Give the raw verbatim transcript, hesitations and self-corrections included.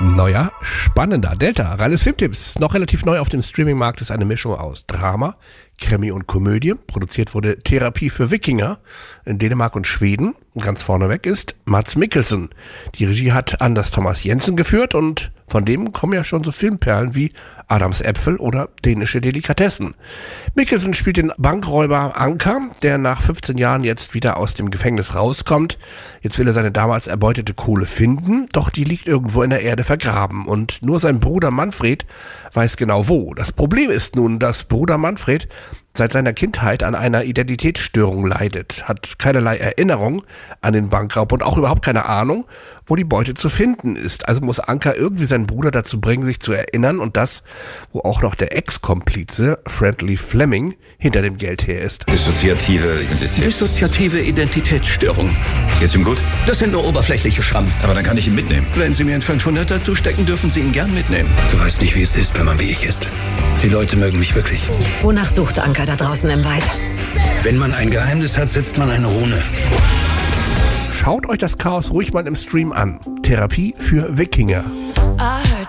Neuer, spannender Delta. Reines Filmtipps. Noch relativ neu auf dem Streamingmarkt ist eine Mischung aus Drama, Krimi und Komödie. Produziert wurde Therapie für Wikinger in Dänemark und Schweden. Ganz vorneweg ist Mads Mikkelsen. Die Regie hat Anders Thomas Jensen geführt und von dem kommen ja schon so Filmperlen wie Adams Äpfel oder Dänische Delikatessen. Mikkelsen spielt den Bankräuber Anker, der nach fünfzehn Jahren jetzt wieder aus dem Gefängnis rauskommt. Jetzt will er seine damals erbeutete Kohle finden, doch die liegt irgendwo in der Erde vergraben und nur sein Bruder Manfred weiß genau wo. Das Problem ist nun, dass Bruder Manfred seit seiner Kindheit an einer Identitätsstörung leidet, hat keinerlei Erinnerung an den Bankraub und auch überhaupt keine Ahnung, wo die Beute zu finden ist. Also muss Anker irgendwie seinen Bruder dazu bringen, sich zu erinnern und das, wo auch noch der Ex-Komplize Friendly Fleming hinter dem Geld her ist. Dissoziative Identität. Dissoziative Identitätsstörung. Geht's ihm gut? Das sind nur oberflächliche Schrammen. Aber dann kann ich ihn mitnehmen. Wenn Sie mir einen fünfhunderter zustecken, dürfen Sie ihn gern mitnehmen. Du weißt nicht, wie es ist, wenn man wie ich ist. Die Leute mögen mich wirklich. Wonach sucht Anker da draußen im Wald? Wenn man ein Geheimnis hat, setzt man eine Rune. Schaut euch das Chaos ruhig mal im Stream an. Therapie für Wikinger. I heard